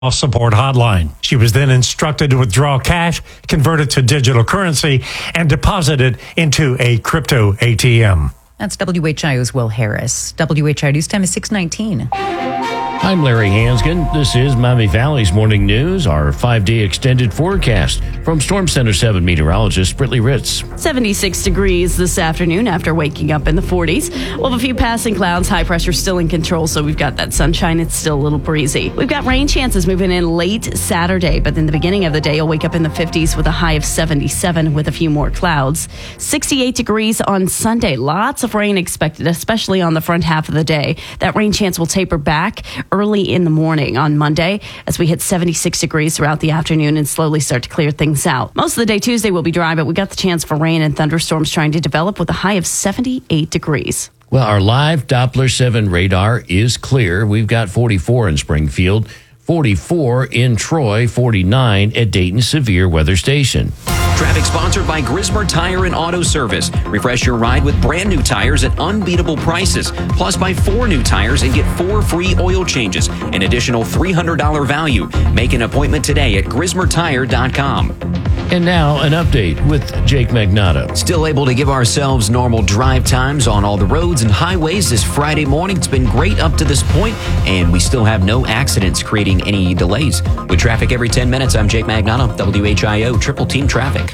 support hotline. She was then instructed to withdraw cash, convert it to digital currency, and deposit it into a crypto ATM. That's WHIO's Will Harris. WHIO News Time is 6:19. I'm Larry Hansgen. This is Miami Valley's Morning News, our 5-day extended forecast from Storm Center 7 meteorologist Brittany Ritz. 76 degrees this afternoon after waking up in the 40s. We'll have a few passing clouds. High pressure still in control, so we've got that sunshine. It's still a little breezy. We've got rain chances moving in late Saturday, but in the beginning of the day, you'll wake up in the 50s with a high of 77 with a few more clouds. 68 degrees on Sunday. Lots of rain expected, especially on the front half of the day. That rain chance will taper back early in the morning on Monday as we hit 76 degrees throughout the afternoon and slowly start to clear things out. Most of the day Tuesday will be dry, but we got the chance for rain and thunderstorms trying to develop with a high of 78 degrees. Well, our live Doppler 7 radar is clear. We've got 44 in Springfield, 44 in Troy, 49 at Dayton Severe Weather Station. Traffic sponsored by Grismer Tire and Auto Service. Refresh your ride with brand new tires at unbeatable prices. Plus, buy 4 new tires and get 4 free oil changes. An additional $300 value. Make an appointment today at GrismerTire.com. And now an update with Jake Magnato. Still able to give ourselves normal drive times on all the roads and highways this Friday morning. It's been great up to this point, and we still have no accidents creating any delays. With traffic every 10 minutes, I'm Jake Magnato, WHIO Triple Team Traffic.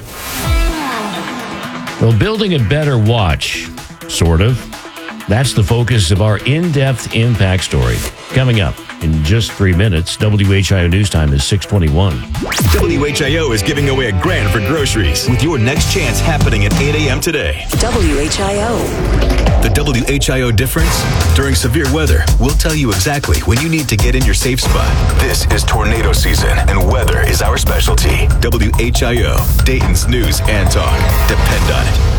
Well, building a better watch, sort of. That's the focus of our in-depth impact story. Coming up in just 3 minutes, WHIO News Time is 6:21. WHIO is giving away $1,000 for groceries with your next chance happening at 8 a.m. today. WHIO. The WHIO difference? During severe weather, we'll tell you exactly when you need to get in your safe spot. This is tornado season, and weather is our specialty. WHIO, Dayton's news and talk. Depend on it.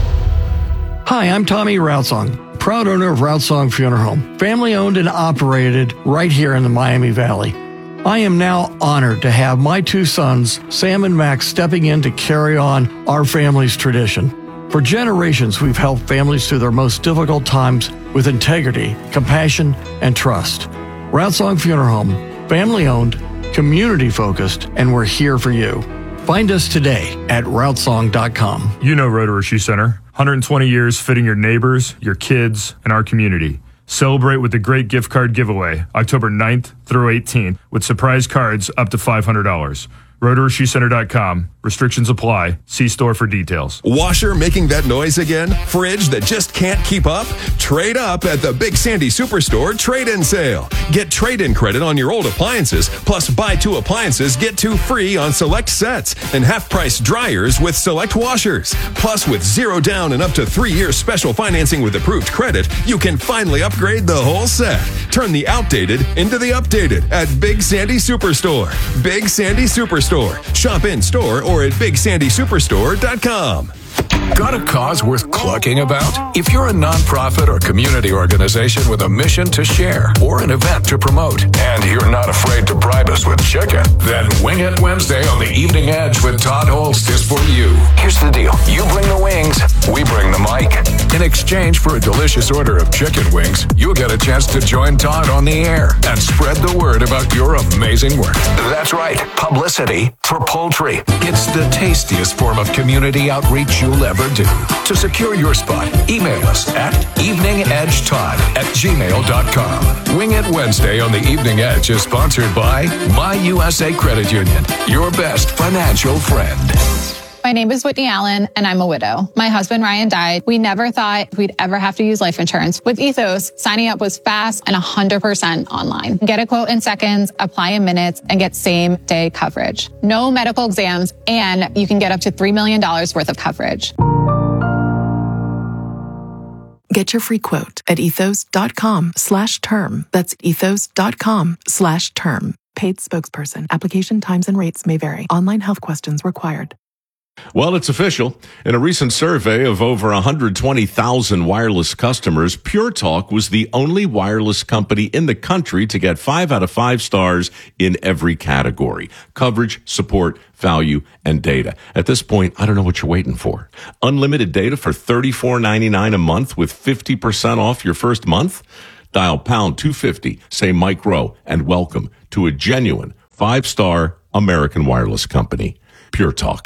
Hi, I'm Tommy Routsong, proud owner of Routsong Funeral Home, family owned and operated right here in the Miami Valley. I am now honored to have my 2 sons, Sam and Max, stepping in to carry on our family's tradition. For generations, we've helped families through their most difficult times with integrity, compassion, and trust. Routsong Funeral Home, family owned, community focused, and we're here for you. Find us today at Routsong.com. You know Rotorua Shoe Center. 120 years fitting your neighbors, your kids, and our community. Celebrate with the great gift card giveaway, October 9th through 18th, with surprise cards up to $500. RotoruaShoeCenter.com. Restrictions apply. See store for details. Washer making that noise again? Fridge that just can't keep up? Trade up at the Big Sandy Superstore trade-in sale. Get trade-in credit on your old appliances, plus buy 2 appliances, get 2 free on select sets, and half-price dryers with select washers. Plus, with 0 down and up to 3 years special financing with approved credit, you can finally upgrade the whole set. Turn the outdated into the updated at Big Sandy Superstore. Big Sandy Superstore. Shop in-store or at BigSandySuperstore.com. Got a cause worth clucking about? If you're a nonprofit or community organization with a mission to share or an event to promote, and you're not afraid to bribe us with chicken, then Wing It Wednesday on the Evening Edge with Todd Holst is for you. Here's the deal. You bring the wings, we bring the mic. In exchange for a delicious order of chicken wings, you'll get a chance to join Todd on the air and spread the word about your amazing work. That's right. Publicity for poultry. It's the tastiest form of community outreach you'll ever do. To secure your spot, email us at eveningedgetod@gmail.com. Wing It Wednesday on the Evening Edge is sponsored by My USA Credit Union, your best financial friend. My name is Whitney Allen, and I'm a widow. My husband, Ryan, died. We never thought we'd ever have to use life insurance. With Ethos, signing up was fast and 100% online. Get a quote in seconds, apply in minutes, and get same-day coverage. No medical exams, and you can get up to $3 million worth of coverage. Get your free quote at ethos.com/term. That's ethos.com/term. Paid spokesperson. Application times and rates may vary. Online health questions required. Well, it's official. In a recent survey of over 120,000 wireless customers, Pure Talk was the only wireless company in the country to get 5 out of 5 stars in every category: coverage, support, value, and data. At this point, I don't know what you're waiting for. Unlimited data for $34.99 a month with 50% off your first month? Dial pound 250, say Mike Rowe, and welcome to a genuine 5-star American Wireless Company. Pure Talk.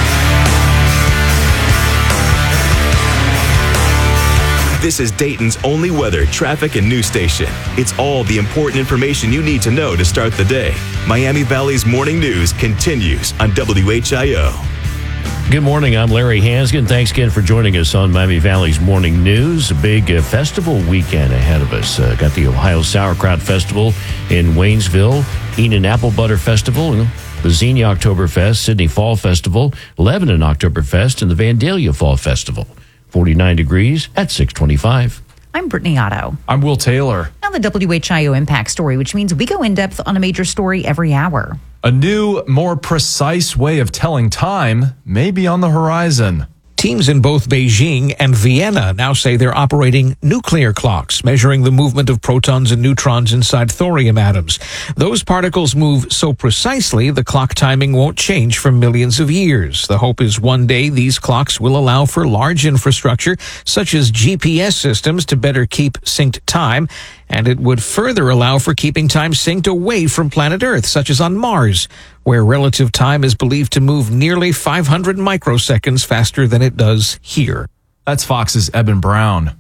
This is Dayton's only weather, traffic, and news station. It's all the important information you need to know to start the day. Miami Valley's morning news continues on WHIO. Good morning. I'm Larry Hansgen. Thanks again for joining us on Miami Valley's Morning News. A big festival weekend ahead of us. Got the Ohio Sauerkraut Festival in Waynesville, Enon Apple Butter Festival, the Xenia Oktoberfest, Sydney Fall Festival, Lebanon Oktoberfest, and the Vandalia Fall Festival. 49 degrees at 625. I'm Brittany Otto. I'm Will Taylor. Now the WHIO Impact Story, which means we go in depth on a major story every hour. A new, more precise way of telling time may be on the horizon. Teams in both Beijing and Vienna now say they're operating nuclear clocks, measuring the movement of protons and neutrons inside thorium atoms. Those particles move so precisely, the clock timing won't change for millions of years. The hope is one day these clocks will allow for large infrastructure, such as GPS systems, to better keep synced time. And it would further allow for keeping time synced away from planet Earth, such as on Mars, where relative time is believed to move nearly 500 microseconds faster than it does here. That's Fox's Eben Brown.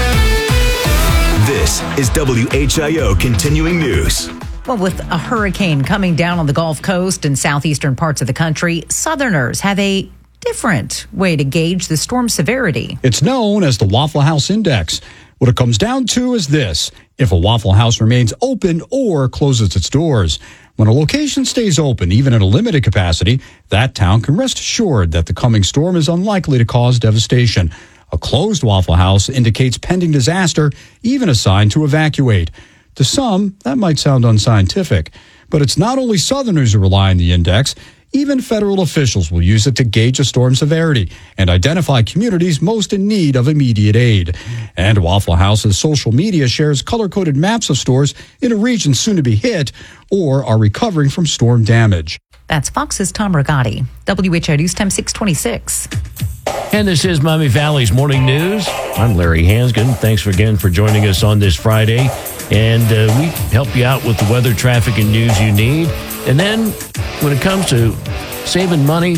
This is WHIO Continuing News. Well, with a hurricane coming down on the Gulf Coast and southeastern parts of the country, Southerners have a different way to gauge the storm severity. It's known as the Waffle House Index. What it comes down to is this: if a Waffle House remains open or closes its doors. When a location stays open, even in a limited capacity, that town can rest assured that the coming storm is unlikely to cause devastation. A closed Waffle House indicates pending disaster, even a sign to evacuate. To some, that might sound unscientific, but it's not only Southerners who rely on the index. Even federal officials will use it to gauge a storm severity and identify communities most in need of immediate aid. And Waffle House's social media shares color-coded maps of stores in a region soon to be hit or are recovering from storm damage. That's Fox's Tom Rigotti. WHIO News Time 626. And this is Miami Valley's Morning News. I'm Larry Hansgen. Thanks again for joining us on this Friday. And we help you out with the weather, traffic, and news you need. And then when it comes to saving money,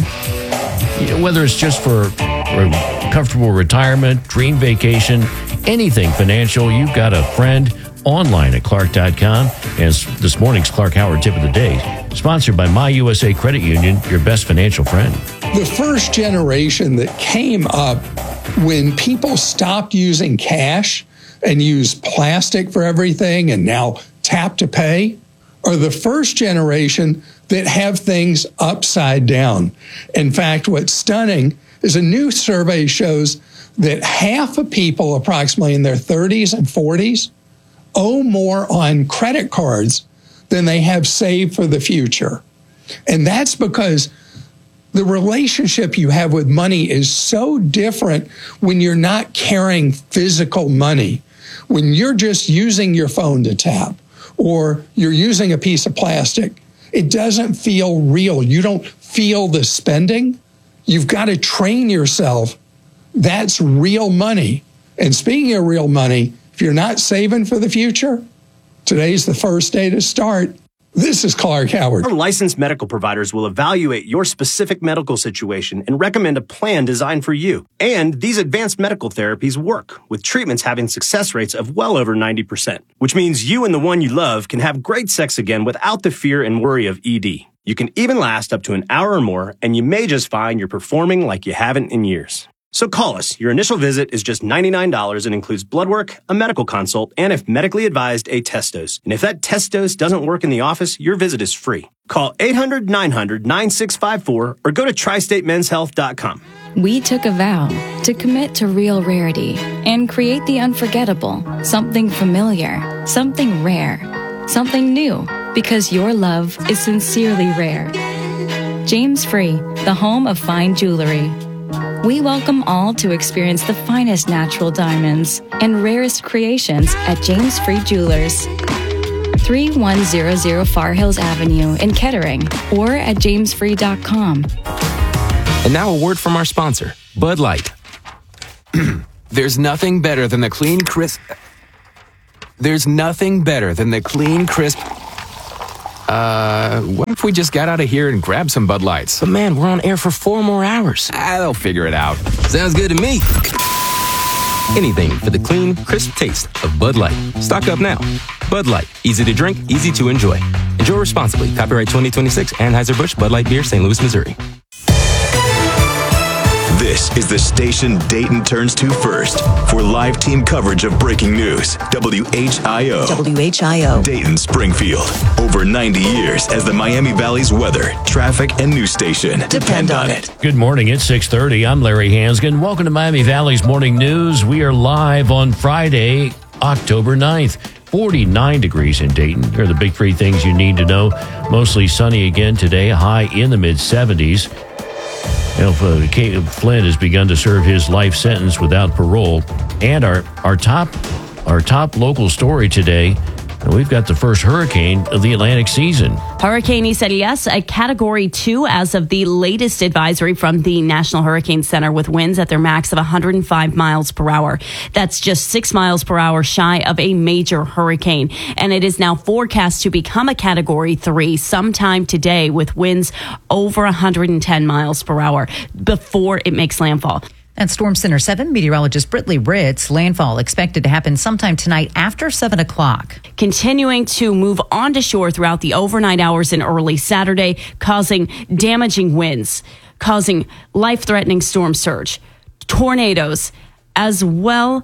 whether it's just for a comfortable retirement, dream vacation, anything financial, you've got a friend online at Clark.com. And this morning's Clark Howard Tip of the Day, sponsored by My USA Credit Union, your best financial friend. The first generation that came up when people stopped using cash and used plastic for everything and now tap to pay are the first generation that have things upside down. In fact, what's stunning is a new survey shows that half of people approximately in their 30s and 40s owe more on credit cards than they have saved for the future. And that's because the relationship you have with money is so different when you're not carrying physical money. When you're just using your phone to tap or you're using a piece of plastic, it doesn't feel real. You don't feel the spending. You've got to train yourself. That's real money. And speaking of real money, if you're not saving for the future, today's the first day to start. This is Clark Howard. Our licensed medical providers will evaluate your specific medical situation and recommend a plan designed for you. And these advanced medical therapies work, with treatments having success rates of well over 90%, which means you and the one you love can have great sex again without the fear and worry of ED. You can even last up to an hour or more, and you may just find you're performing like you haven't in years. So call us. Your initial visit is just $99 and includes blood work, a medical consult, and if medically advised, a test dose. And if that test dose doesn't work in the office, your visit is free. Call 800-900-9654 or go to tristatemenshealth.com. We took a vow to commit to real rarity and create the unforgettable, something familiar, something rare, something new, because your love is sincerely rare. James Free, the home of fine jewelry. We welcome all to experience the finest natural diamonds and rarest creations at James Free Jewelers. 3100 Far Hills Avenue in Kettering or at jamesfree.com. And now a word from our sponsor, Bud Light. There's nothing better than the clean, crisp... What if we just got out of here and grabbed some Bud Lights? But man, we're on air for 4 more hours. They'll figure it out. Sounds good to me. Anything for the clean, crisp taste of Bud Light. Stock up now. Bud Light. Easy to drink, easy to enjoy. Enjoy responsibly. Copyright 2026, Anheuser-Busch, Bud Light Beer, St. Louis, Missouri. This is the station Dayton turns to first for live team coverage of breaking news. WHIO. WHIO. Dayton, Springfield. Over 90 years as the Miami Valley's weather, traffic, and news station. Depend on it. Good morning. It's 6:30. I'm Larry Hansgen. Welcome to Miami Valley's Morning News. We are live on Friday, October 9th. 49 degrees in Dayton. Here are the big 3 things you need to know. Mostly sunny again today, high in the mid-70s. Caleb Flynn has begun to serve his life sentence without parole. And our top local story today, we've got the first hurricane of the Atlantic season. Hurricane Isaias, a Category 2 as of the latest advisory from the National Hurricane Center, with winds at their max of 105 miles per hour. That's just 6 miles per hour shy of a major hurricane. And it is now forecast to become a Category 3 sometime today, with winds over 110 miles per hour before it makes landfall. At Storm Center 7, meteorologist Britley Ritz, landfall expected to happen sometime tonight after 7 o'clock. Continuing to move onto shore throughout the overnight hours and early Saturday, causing damaging winds, causing life-threatening storm surge, tornadoes, as well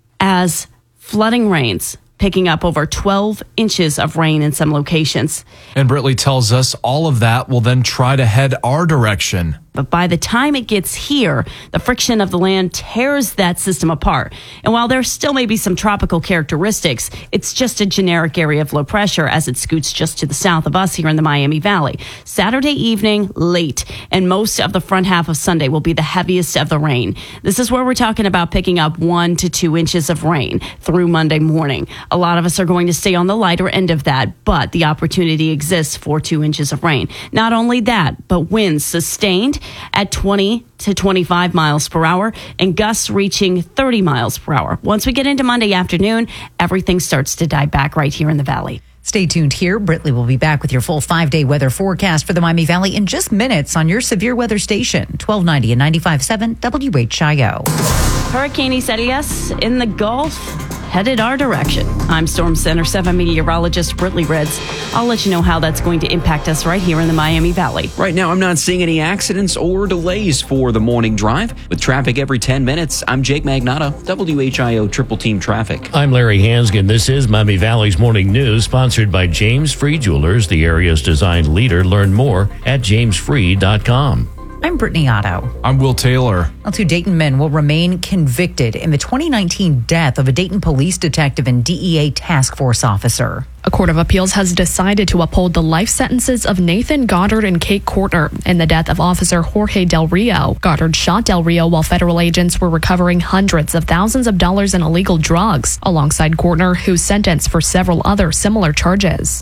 as flooding rains, picking up over 12 inches of rain in some locations. And Britley tells us all of that will then try to head our direction. But by the time it gets here, the friction of the land tears that system apart. And while there still may be some tropical characteristics, it's just a generic area of low pressure as it scoots just to the south of us here in the Miami Valley. Saturday evening, late, and most of the front half of Sunday will be the heaviest of the rain. This is where we're talking about picking up 1 to 2 inches of rain through Monday morning. A lot of us are going to stay on the lighter end of that, but the opportunity exists for 2 inches of rain. Not only that, but winds sustained at 20 to 25 miles per hour and gusts reaching 30 miles per hour. Once we get into Monday afternoon, everything starts to die back right here in the valley. Stay tuned here. Britley will be back with your full 5-day weather forecast for the Miami Valley in just minutes on your severe weather station, 1290 and 95.7 WHIO. Hurricane Isaias in the Gulf headed our direction. I'm Storm Center 7 meteorologist Britley Ritz. I'll let you know how that's going to impact us right here in the Miami Valley. Right now, I'm not seeing any accidents or delays for the morning drive. With traffic every 10 minutes, I'm Jake Magnotta, WHIO Triple Team Traffic. I'm Larry Hansgen. This is Miami Valley's Morning News, sponsored by James Free Jewelers, the area's design leader. Learn more at jamesfree.com. I'm Brittany Otto. I'm Will Taylor. Well, 2 Dayton men will remain convicted in the 2019 death of a Dayton police detective and DEA task force officer. A court of appeals has decided to uphold the life sentences of Nathan Goddard and Kate Kortner in the death of Officer Jorge Del Rio. Goddard shot Del Rio while federal agents were recovering hundreds of thousands of dollars in illegal drugs, alongside Kortner, who's sentenced for several other similar charges.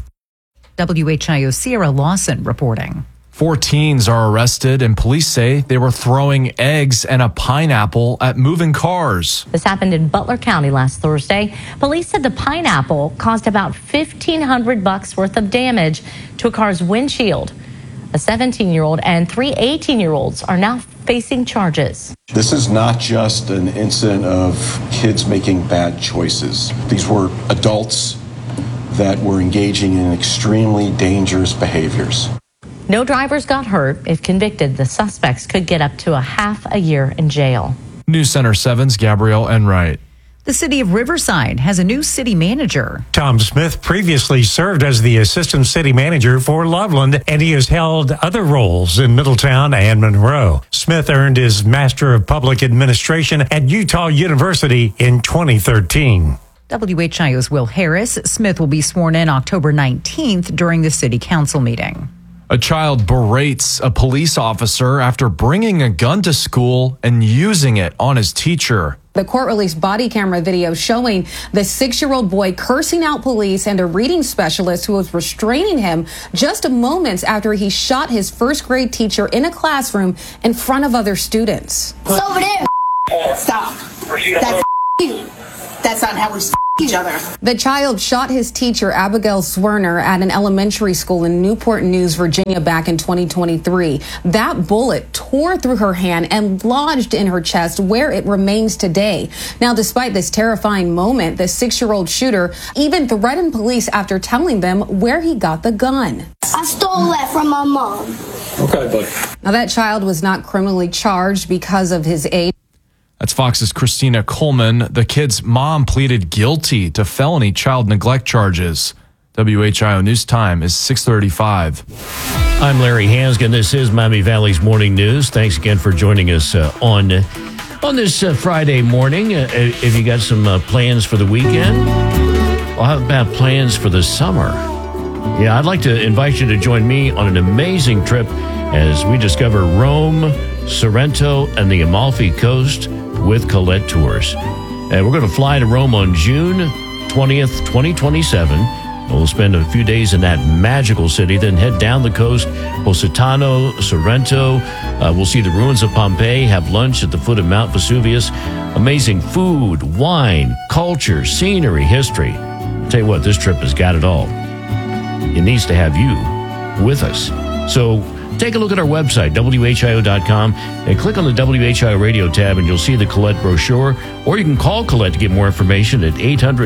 WHIO's Sierra Lawson reporting. 4 teens are arrested, and police say they were throwing eggs and a pineapple at moving cars. This happened in Butler County last Thursday. Police said the pineapple caused about $1,500 worth of damage to a car's windshield. A 17-year-old and 3 18-year-olds are now facing charges. This is not just an incident of kids making bad choices. These were adults that were engaging in extremely dangerous behaviors. No drivers got hurt. If convicted, the suspects could get up to a half a year in jail. News Center 7's Gabrielle Enright. The city of Riverside has a new city manager. Tom Smith previously served as the assistant city manager for Loveland, and he has held other roles in Middletown and Monroe. Smith earned his Master of Public Administration at Utah University in 2013. WHIO's Will Harris. Smith will be sworn in October 19th during the city council meeting. A child berates a police officer after bringing a gun to school and using it on his teacher. The court released body camera video showing the 6-year-old boy cursing out police and a reading specialist who was restraining him just moments after he shot his first grade teacher in a classroom in front of other students. It's over there. Stop. That's you. That's not how we each other. The child shot his teacher, Abigail Swerner, at an elementary school in Newport News, Virginia, back in 2023. That bullet tore through her hand and lodged in her chest, where it remains today. Now, despite this terrifying moment, the 6-year-old shooter even threatened police after telling them where he got the gun. I stole that from my mom. Okay, buddy. Now, that child was not criminally charged because of his age. That's Fox's Christina Coleman. The kid's mom pleaded guilty to felony child neglect charges. WHIO News Time is 6:35. I'm Larry Hansgen. This is Miami Valley's Morning News. Thanks again for joining us on this Friday morning. Have you got some plans for the weekend? Well, how about plans for the summer? Yeah, I'd like to invite you to join me on an amazing trip as we discover Rome, Sorrento, and the Amalfi Coast with Colette Tours. We're going to fly to Rome on June 20th, 2027. We'll spend a few days in that magical city, then head down the coast, Positano, Sorrento. We'll see the ruins of Pompeii, have lunch at the foot of Mount Vesuvius. Amazing food, wine, culture, scenery, history. I'll tell you what, this trip has got it all. It needs to have you with us. So take a look at our website, WHIO.com, and click on the WHIO radio tab, and you'll see the Colette brochure. Or you can call Colette to get more information at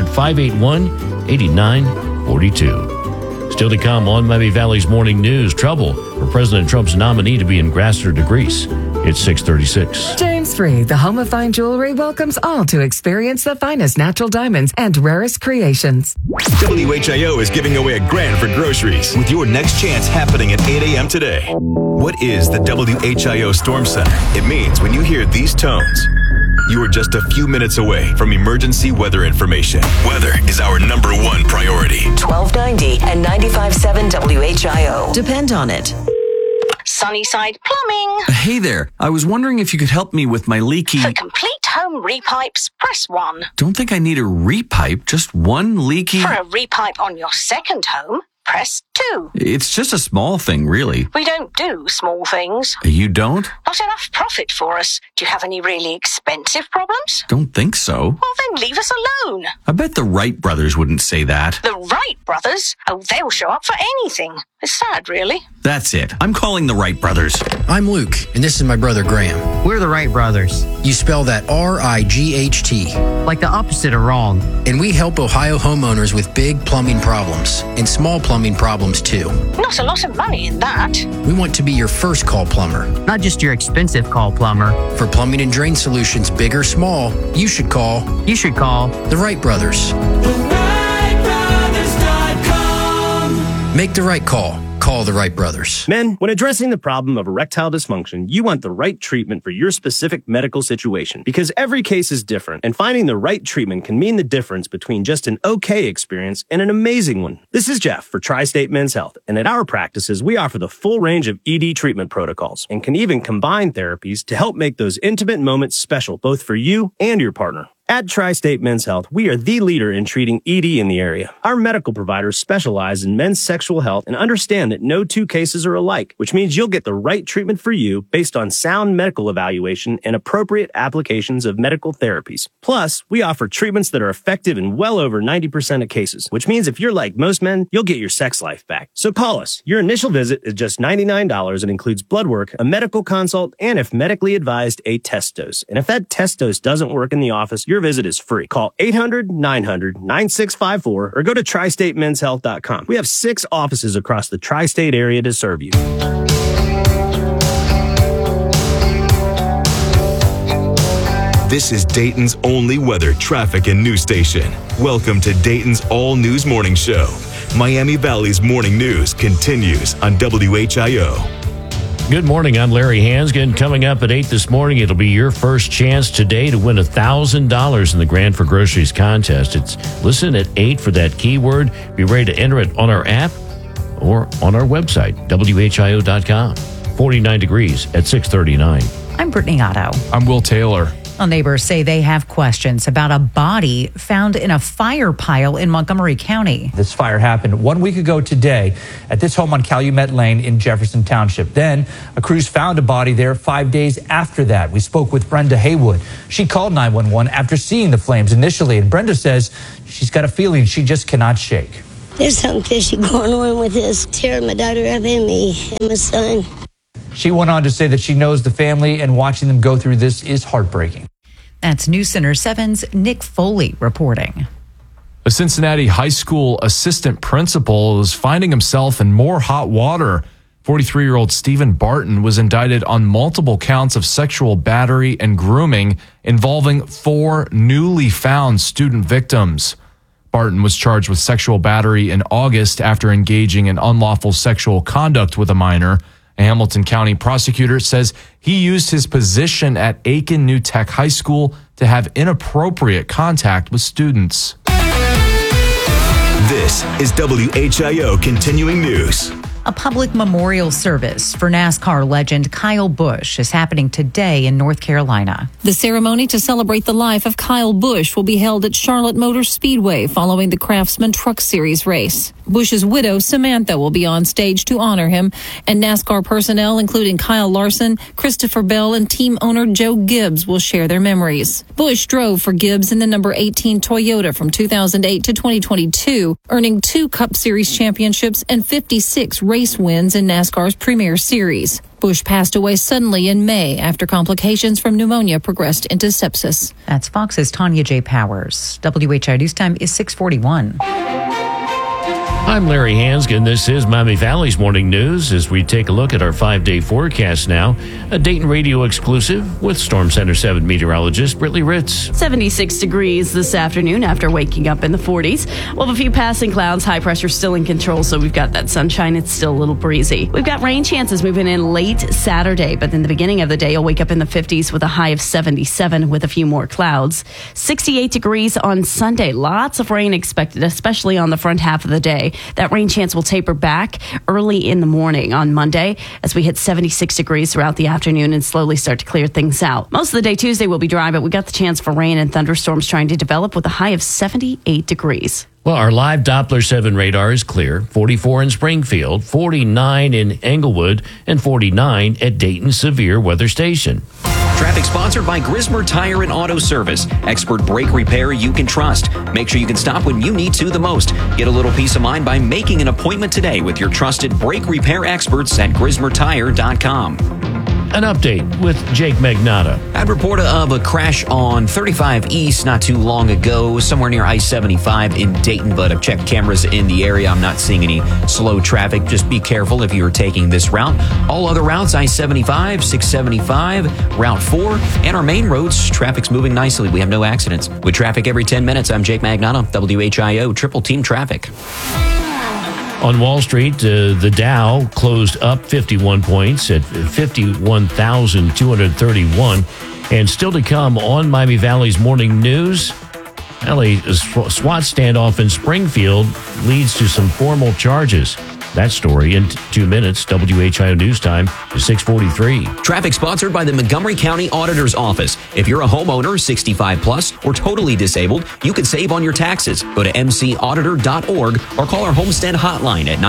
800-581-8942. Still to come on Miami Valley's Morning News, trouble for President Trump's nominee to be in Grasser to Greece. It's 6:36. James Free, the home of fine jewelry, welcomes all to experience the finest natural diamonds and rarest creations. WHIO is giving away $1,000 for groceries with your next chance happening at 8 a.m. today. What is the WHIO Storm Center? It means when you hear these tones, you are just a few minutes away from emergency weather information. Weather is our #1 priority. 1290 and 95.7 WHIO. Depend on it. Sunnyside Plumbing. Hey there. I was wondering if you could help me with my leaky... For complete home repipes, press 1. Don't think I need a repipe, just one leaky... For a repipe on your second home, press 2. It's just a small thing, really. We don't do small things. You don't? Not enough profit for us. Do you have any really expensive problems? Don't think so. Well, then leave us alone. I bet the Wright brothers wouldn't say that. The Wright brothers? Oh, they'll show up for anything. It's sad, really. That's it. I'm calling the Wright brothers. I'm Luke, and this is my brother Graham. We're the Wright brothers. You spell that R-I-G-H-T. Like the opposite of wrong. And we help Ohio homeowners with big plumbing problems, and small plumbing problems too. Not a lot of money in that. We want to be your first call plumber. Not just your expensive call plumber. For plumbing and drain solutions, big or small, you should call the Wright brothers. Make the right call. Call the Wright brothers. Men, when addressing the problem of erectile dysfunction, you want the right treatment for your specific medical situation because every case is different, and finding the right treatment can mean the difference between just an okay experience and an amazing one. This is Jeff for Tri-State Men's Health, and at our practices, we offer the full range of ED treatment protocols and can even combine therapies to help make those intimate moments special both for you and your partner. At Tri-State Men's Health, we are the leader in treating ED in the area. Our medical providers specialize in men's sexual health and understand that no two cases are alike, which means you'll get the right treatment for you based on sound medical evaluation and appropriate applications of medical therapies. Plus, we offer treatments that are effective in well over 90% of cases, which means if you're like most men, you'll get your sex life back. So call us. Your initial visit is just $99 and includes blood work, a medical consult, and if medically advised, a test dose. And if that test dose doesn't work in the office, your visit is free. Call 800-900-9654 or go to tristatemenshealth.com. We have 6 offices across the tri-state area to serve you. This is Dayton's only weather, traffic, and news station. Welcome to Dayton's all-news morning show. Miami Valley's morning news continues on WHIO. Good morning. I'm Larry Hansgen. Coming up at 8 this morning, it'll be your first chance today to win $1,000 in the Grand for Groceries contest. It's listen at 8 for that keyword. Be ready to enter it on our app or on our website, WHIO.com. 49 degrees at 6:39. I'm Brittany Otto. I'm Will Taylor. Well, neighbors say they have questions about a body found in a fire pile in Montgomery County. This fire happened 1 week ago today at this home on Calumet Lane in Jefferson Township. Then a crews found a body there 5 days after that. We spoke with Brenda Haywood. She called 911 after seeing the flames initially, and Brenda says she's got a feeling she just cannot shake. There's something fishy going on with this, tearing my daughter up and me and my son. She went on to say that she knows the family, and watching them go through this is heartbreaking. That's News Center 7's Nick Foley reporting. A Cincinnati high school assistant principal is finding himself in more hot water. 43-year-old Stephen Barton was indicted on multiple counts of sexual battery and grooming involving 4 newly found student victims. Barton was charged with sexual battery in August after engaging in unlawful sexual conduct with a minor. A Hamilton County prosecutor says he used his position at Aiken New Tech High School to have inappropriate contact with students. This is WHIO Continuing News. A public memorial service for NASCAR legend Kyle Busch is happening today in North Carolina. The ceremony to celebrate the life of Kyle Busch will be held at Charlotte Motor Speedway following the Craftsman Truck Series race. Busch's widow, Samantha, will be on stage to honor him, and NASCAR personnel, including Kyle Larson, Christopher Bell, and team owner Joe Gibbs, will share their memories. Busch drove for Gibbs in the number 18 Toyota from 2008 to 2022, earning 2 Cup Series championships and 56 race wins in NASCAR's Premier Series. Busch passed away suddenly in May after complications from pneumonia progressed into sepsis. That's Fox's Tanya J. Powers. WHIO News Time is 6:41. I'm Larry Hansgen. This is Miami Valley's Morning News as we take a look at our 5-day forecast now. A Dayton Radio exclusive with Storm Center 7 meteorologist Brittany Ritz. 76 degrees this afternoon after waking up in the 40s. We'll have a few passing clouds. High pressure still in control, so we've got that sunshine. It's still a little breezy. We've got rain chances moving in late Saturday, but in the beginning of the day, you'll wake up in the 50s with a high of 77 with a few more clouds. 68 degrees on Sunday. Lots of rain expected, especially on the front half of the day. That rain chance will taper back early in the morning on Monday as we hit 76 degrees throughout the afternoon and slowly start to clear things out. Most of the day Tuesday will be dry, but we got the chance for rain and thunderstorms trying to develop with a high of 78 degrees. Well, our live Doppler 7 radar is clear. 44 in Springfield, 49 in Englewood, and 49 at Dayton Severe Weather Station. Traffic sponsored by Grismer Tire and Auto Service. Expert brake repair you can trust. Make sure you can stop when you need to the most. Get a little peace of mind by making an appointment today with your trusted brake repair experts at GrismerTire.com. An update with Jake Magnotta. I'd report of a crash on 35 East not too long ago, somewhere near I-75 in Dayton, but I've checked cameras in the area. I'm not seeing any slow traffic. Just be careful if you're taking this route. All other routes, I-75, 675, Route 4, and our main roads, traffic's moving nicely. We have no accidents. With traffic every 10 minutes, I'm Jake Magnotta, WHIO, Triple Team Traffic. On Wall Street, the Dow closed up 51 points at 51,231. And still to come on Miami Valley's Morning News, a SWAT standoff in Springfield leads to some formal charges. That story in 2 minutes. WHIO News Time is 6:43. Traffic sponsored by the Montgomery County Auditor's Office. If you're a homeowner, 65 plus, or totally disabled, you can save on your taxes. Go to mcauditor.org or call our Homestead hotline at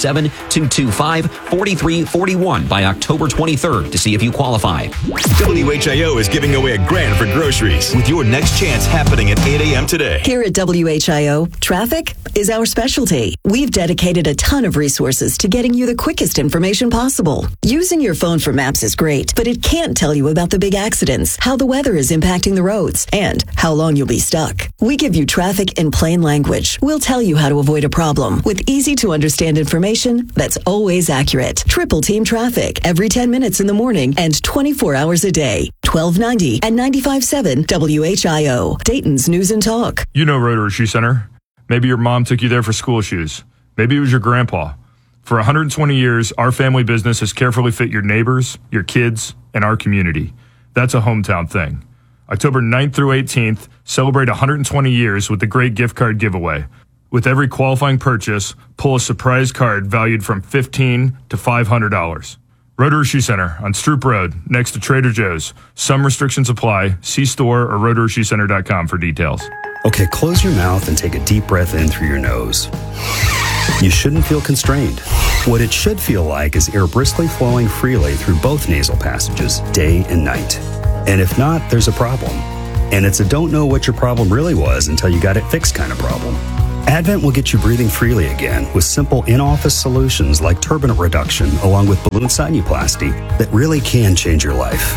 937-225-4341 by October 23rd to see if you qualify. WHIO is giving away $1,000 for groceries with your next chance happening at 8 a.m. today. Here at WHIO, traffic is our specialty. We've dedicated a ton of resources to getting you the quickest information possible. Using your phone for maps is great, but it can't tell you about the big accidents, how the weather is impacting the roads, and how long you'll be stuck. We give you traffic in plain language. We'll tell you how to avoid a problem with easy-to-understand information that's always accurate. Triple Team Traffic every 10 minutes in the morning and 24 hours a day. 1290 and 95.7 WHIO, Dayton's News and Talk. You know Rotary Shoe Center. Maybe your mom took you there for school shoes. Maybe it was your grandpa. For 120 years, our family business has carefully fit your neighbors, your kids, and our community. That's a hometown thing. October 9th through 18th, celebrate 120 years with the Great Gift Card Giveaway. With every qualifying purchase, pull a surprise card valued from $15 to $500. Rotorua Shoe Center on Stroop Road, next to Trader Joe's. Some restrictions apply. See store or RotoruaShoeCenter.com for details. Okay, close your mouth and take a deep breath in through your nose. You shouldn't feel constrained. What it should feel like is air briskly flowing freely through both nasal passages, day and night. And if not, there's a problem. And it's a don't know what your problem really was until you got it fixed kind of problem. Advent will get you breathing freely again with simple in-office solutions like turbinate reduction along with balloon sinuplasty that really can change your life.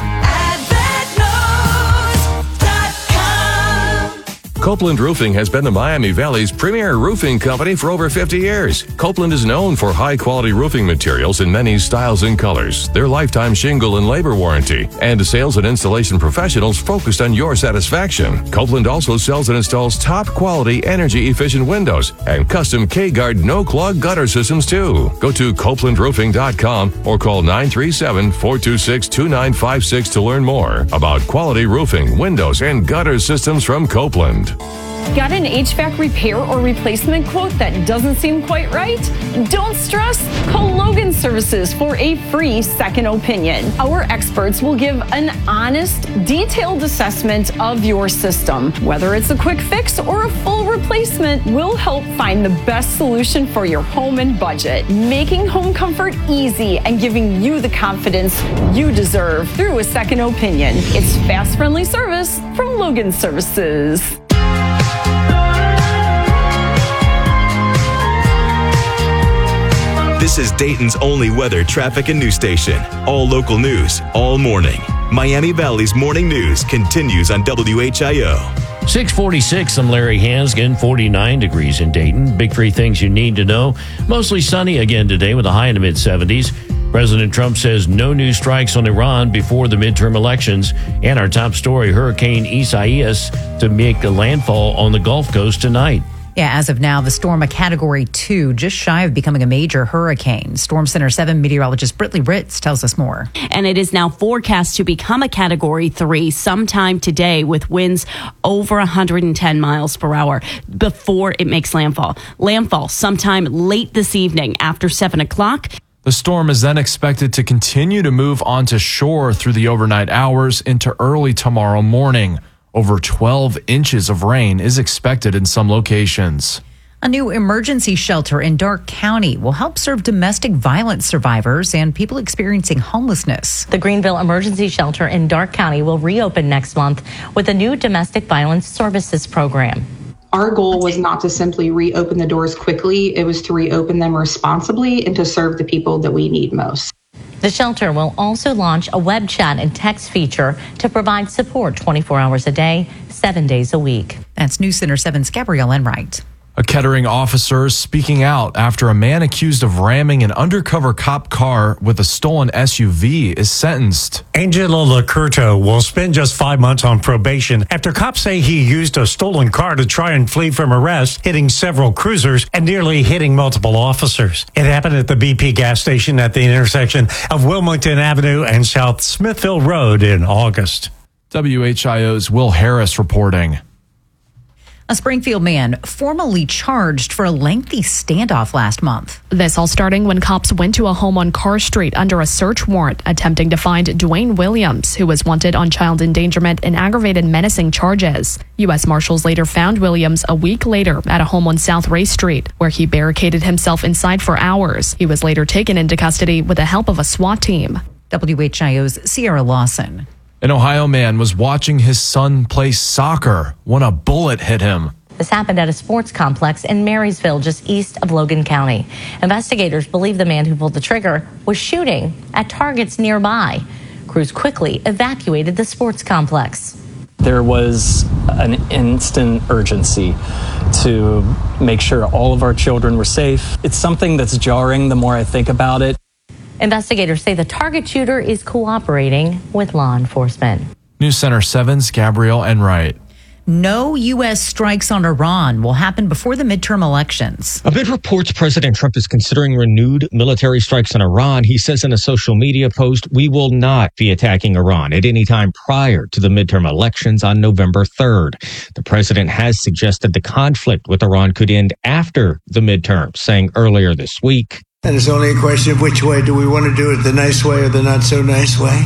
Copeland Roofing has been the Miami Valley's premier roofing company for over 50 years. Copeland is known for high-quality roofing materials in many styles and colors, their lifetime shingle and labor warranty, and sales and installation professionals focused on your satisfaction. Copeland also sells and installs top-quality, energy-efficient windows and custom K-Guard no-clog gutter systems, too. Go to CopelandRoofing.com or call 937-426-2956 to learn more about quality roofing, windows, and gutter systems from Copeland. Got an HVAC repair or replacement quote that doesn't seem quite right? Don't stress. Call Logan Services for a free second opinion. Our experts will give an honest, detailed assessment of your system. Whether it's a quick fix or a full replacement, we'll help find the best solution for your home and budget, making home comfort easy and giving you the confidence you deserve through a second opinion. It's fast, friendly service from Logan Services. This is Dayton's only weather, traffic, and news station. All local news, all morning. Miami Valley's morning news continues on WHIO. 646, I'm Larry Hansgen, 49 degrees in Dayton. Big three things you need to know. Mostly sunny again today with a high in the mid-70s. President Trump says no new strikes on Iran before the midterm elections. And our top story, Hurricane Isaias to make a landfall on the Gulf Coast tonight. Yeah, as of now, the storm, a Category 2, just shy of becoming a major hurricane. Storm Center 7 meteorologist Britley Ritz tells us more. And it is now forecast to become a Category 3 sometime today with winds over 110 miles per hour before it makes landfall. Landfall sometime late this evening after 7 o'clock. The storm is then expected to continue to move onto shore through the overnight hours into early tomorrow morning. Over 12 inches of rain is expected in some locations. A new emergency shelter in Darke County will help serve domestic violence survivors and people experiencing homelessness. The Greenville Emergency Shelter in Darke County will reopen next month with a new domestic violence services program. Our goal was not to simply reopen the doors quickly. It was to reopen them responsibly and to serve the people that we need most. The shelter will also launch a web chat and text feature to provide support 24 hours a day, 7 days a week. That's News Center 7's Gabrielle Enright. A Kettering officer speaking out after a man accused of ramming an undercover cop car with a stolen SUV is sentenced. Angelo Lacurto will spend just 5 months on probation after cops say he used a stolen car to try and flee from arrest, hitting several cruisers and nearly hitting multiple officers. It happened at the BP gas station at the intersection of Wilmington Avenue and South Smithville Road in August. WHIO's Will Harris reporting. A Springfield man formally charged for a lengthy standoff last month. This all starting when cops went to a home on Carr Street under a search warrant, attempting to find Dwayne Williams, who was wanted on child endangerment and aggravated menacing charges. U.S. Marshals later found Williams a week later at a home on South Ray Street, where he barricaded himself inside for hours. He was later taken into custody with the help of a SWAT team. WHIO's Sierra Lawson. An Ohio man was watching his son play soccer when a bullet hit him. This happened at a sports complex in Marysville, just east of Logan County. Investigators believe the man who pulled the trigger was shooting at targets nearby. Crews quickly evacuated the sports complex. There was an instant urgency to make sure all of our children were safe. It's something that's jarring the more I think about it. Investigators say the target shooter is cooperating with law enforcement. News Center 7's Gabrielle Enright. No U.S. strikes on Iran will happen before the midterm elections. Amid reports President Trump is considering renewed military strikes on Iran, he says in a social media post, "We will not be attacking Iran at any time prior to the midterm elections on November 3rd. The president has suggested the conflict with Iran could end after the midterms, saying earlier this week, And it's only a question of which way. Do we want to do it the nice way or the not so nice way?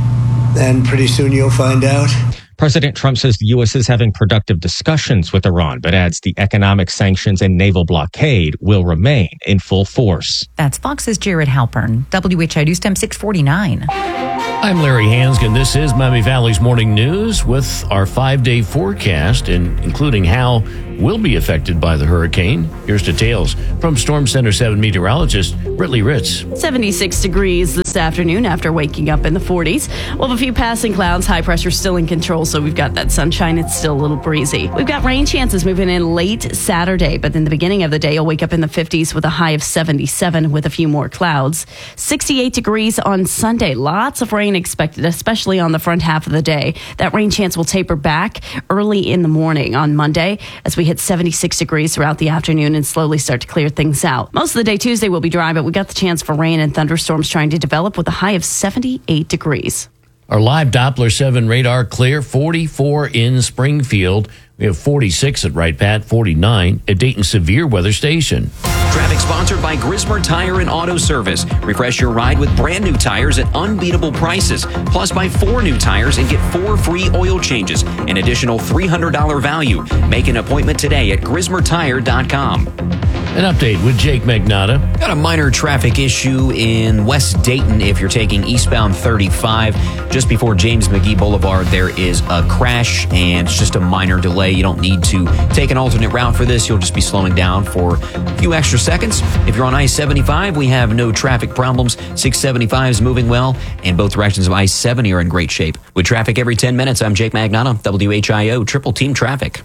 And pretty soon you'll find out. President Trump says the U.S. is having productive discussions with Iran, but adds the economic sanctions and naval blockade will remain in full force. That's Fox's Jared Halpern. WHI News Time 649. I'm Larry Hansgen. This is Miami Valley's Morning News with our 5-day forecast, including how we'll be affected by the hurricane. Here's details from Storm Center 7 meteorologist Britley Ritz. 76 degrees this afternoon after waking up in the 40s. We'll have a few passing clouds. High pressure still in control, so we've got that sunshine. It's still a little breezy. We've got rain chances moving in late Saturday, but in the beginning of the day, you'll wake up in the 50s with a high of 77 with a few more clouds. 68 degrees on Sunday. Lots of rain expected, especially on the front half of the day. That rain chance will taper back early in the morning on Monday as we hit 76 degrees throughout the afternoon and slowly start to clear things out. Most of the day Tuesday will be dry, but we got the chance for rain and thunderstorms trying to develop with a high of 78 degrees. Our live Doppler 7 radar clear, 44 in Springfield. We have 46 at Wright Pat, 49 at Dayton Severe Weather Station. Traffic sponsored by Grismer Tire and Auto Service. Refresh your ride with brand new tires at unbeatable prices. Plus, buy 4 new tires and get 4 free oil changes. An additional $300 value. Make an appointment today at GrismerTire.com. An update with Jake Magnotta. Got a minor traffic issue in West Dayton if you're taking eastbound 35. Just before James McGee Boulevard, there is a crash and it's just a minor delay. You don't need to take an alternate route for this. You'll just be slowing down for a few extra seconds. If you're on I-75, we have no traffic problems. 675 is moving well, and both directions of I-70 are in great shape. With traffic every 10 minutes, I'm Jake Magnotta, WHIO Triple Team Traffic.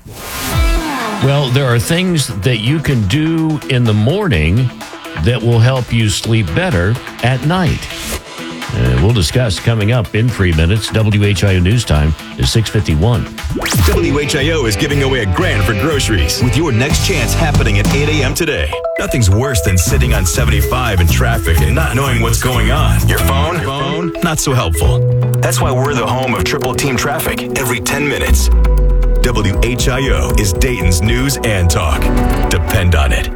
Well, there are things that you can do in the morning that will help you sleep better at night. We'll discuss coming up in 3 minutes. WHIO News Time is 6:51. WHIO is giving away $1,000 for groceries with your next chance happening at 8 a.m. today. Nothing's worse than sitting on 75 in traffic and not knowing what's going on. Your phone, not so helpful. That's why we're the home of Triple Team Traffic every 10 minutes. WHIO is Dayton's news and talk. Depend on it.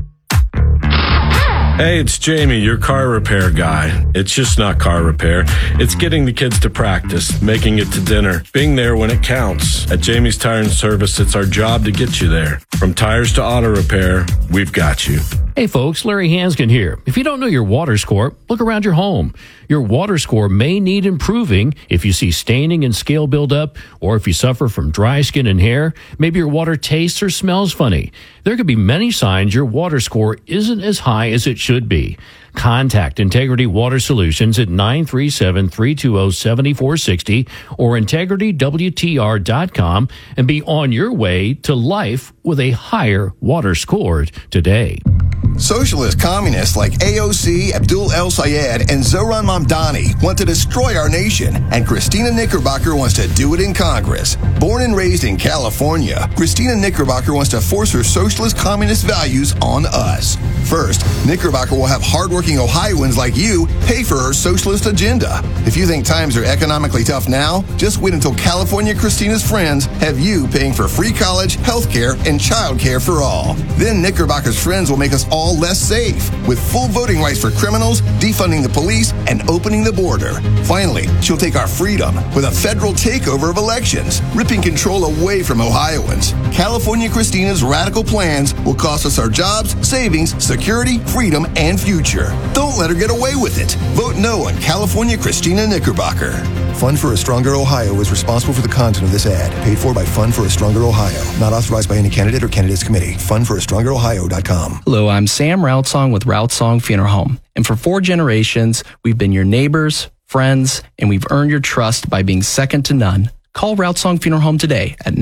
Hey, it's Jamie, your car repair guy. It's just not car repair. It's getting the kids to practice, making it to dinner, being there when it counts. At Jamie's Tire and Service, it's our job to get you there. From tires to auto repair, we've got you. Hey folks, Larry Hansgen here. If you don't know your water score, look around your home. Your water score may need improving if you see staining and scale buildup, or if you suffer from dry skin and hair. Maybe your water tastes or smells funny. There could be many signs your water score isn't as high as it should be. Contact Integrity Water Solutions at 937-320-7460 or integritywtr.com and be on your way to life with a higher water score today. Socialist communists like AOC, Abdul El Sayed, and Zohran Mamdani want to destroy our nation, and Christina Knickerbocker wants to do it in Congress. Born and raised in California, Christina Knickerbocker wants to force her socialist communist values on us. First, Knickerbocker will have hardworking Ohioans like you pay for her socialist agenda. If you think times are economically tough now, just wait until California Christina's friends have you paying for free college, health care, and child care for all. Then Knickerbocker's friends will make us all less safe, with full voting rights for criminals, defunding the police, and opening the border. Finally, she'll take our freedom with a federal takeover of elections, ripping control away from Ohioans. California Christina's radical plans will cost us our jobs, savings, security, freedom, and future. Don't let her get away with it. Vote no on California Christina Knickerbocker. Fund for a Stronger Ohio is responsible for the content of this ad. Paid for by Fund for a Stronger Ohio. Not authorized by any candidate or candidates committee. FundForAStrongerOhio.com. Hello, I'm Sam Routsong with Routsong Funeral Home. And for 4 generations, we've been your neighbors, friends, and we've earned your trust by being second to none. Call Routsong Funeral Home today at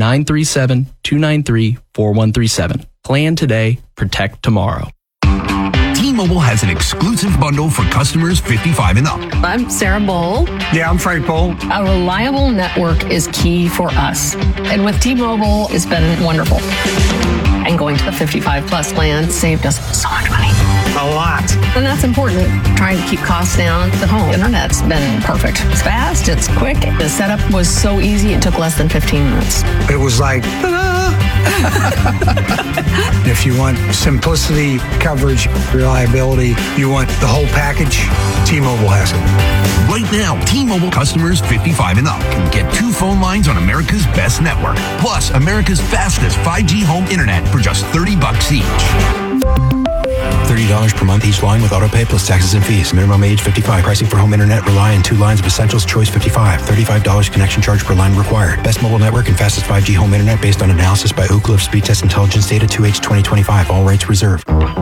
937-293-4137. Plan today, protect tomorrow. T-Mobile has an exclusive bundle for customers 55 and up. I'm Sarah Bowl. Yeah, I'm Frank Bowl. A reliable network is key for us. And with T-Mobile, it's been wonderful. And going to the 55 plus plan saved us so much money. A lot. And that's important. Trying to keep costs down. The home internet's been perfect. It's fast, it's quick. The setup was so easy, it took less than 15 minutes. It was like, ta-da! If you want simplicity, coverage, reliability, you want the whole package, T-Mobile has it. Right now, T-Mobile customers 55 and up can get 2 phone lines on America's best network, plus America's fastest 5G home internet for just $30 each. $30 per month each line with autopay plus taxes and fees. Minimum age 55. Pricing for home internet rely on 2 lines of Essentials Choice 55. $35 connection charge per line required. Best mobile network and fastest 5G home internet based on analysis by Ookla of Speed Test Intelligence data 2H 2025. All rates reserved.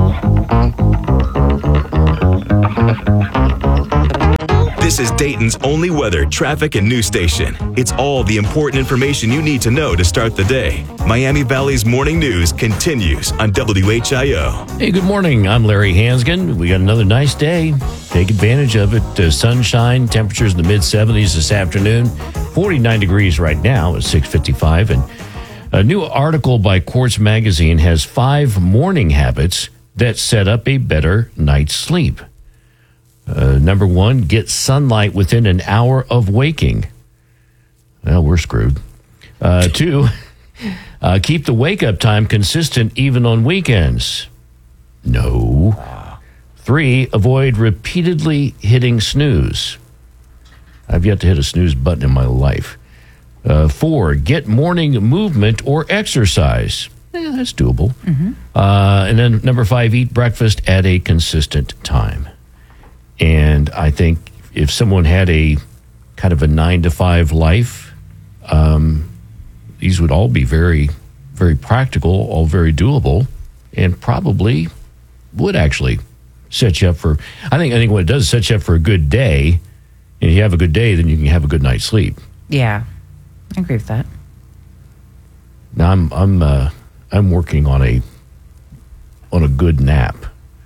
This is Dayton's only weather, traffic, and news station. It's all the important information you need to know to start the day. Miami Valley's morning news continues on WHIO. Hey, good morning. I'm Larry Hansgen. We got another nice day. Take advantage of it. Sunshine, temperatures in the mid-70s this afternoon. 49 degrees right now at 6:55. And a new article by Quartz Magazine has 5 morning habits that set up a better night's sleep. Number 1, get sunlight within an hour of waking. Well, we're screwed. 2, keep the wake-up time consistent even on weekends. No. 3, avoid repeatedly hitting snooze. I've yet to hit a snooze button in my life. 4, get morning movement or exercise. That's doable. And then number 5, eat breakfast at a consistent time. And I think if someone had a kind of a 9-to-5 life, these would all be very, very practical, all very doable, and probably would actually set you up for, I think what it does is set you up for a good day. And if you have a good day, then you can have a good night's sleep. Yeah, I agree with that. Now I'm working on a good nap.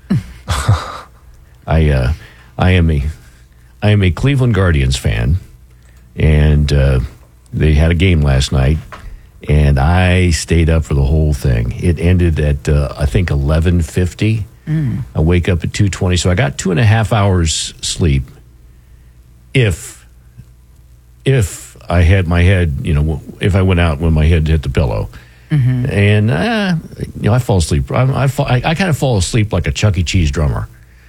I am a Cleveland Guardians fan, and they had a game last night, and I stayed up for the whole thing. It ended at I think 11:50. I wake up at 2:20, so I got 2.5 hours sleep. If I had my head, if I went out when my head hit the pillow, and I fall asleep. I kind of fall asleep like a Chuck E. Cheese drummer.